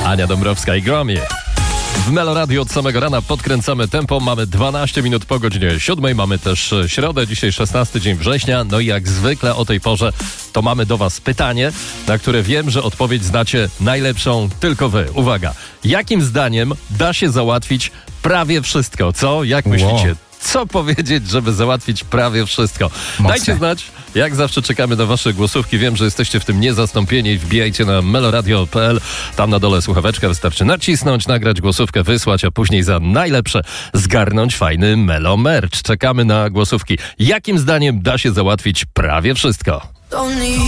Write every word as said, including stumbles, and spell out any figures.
Ania Dąbrowska i Gromie. W Melo Radio od samego rana podkręcamy tempo. Mamy dwanaście minut po godzinie siódmej. Mamy też środę, dzisiaj szesnasty dzień września. No i jak zwykle o tej porze to mamy do was pytanie, na które wiem, że odpowiedź znacie najlepszą tylko wy. Uwaga, jakim zdaniem da się załatwić prawie wszystko? Co? Jak myślicie? Wow. Co powiedzieć, żeby załatwić prawie wszystko? Mocne. Dajcie znać. Jak zawsze czekamy na wasze głosówki. Wiem, że jesteście w tym niezastąpieni. Wbijajcie na meloradio kropka p l. Tam na dole słuchaweczka. Wystarczy nacisnąć, nagrać głosówkę, wysłać, a później za najlepsze zgarnąć fajny Melo merch. Czekamy na głosówki. Jakim zdaniem da się załatwić prawie wszystko?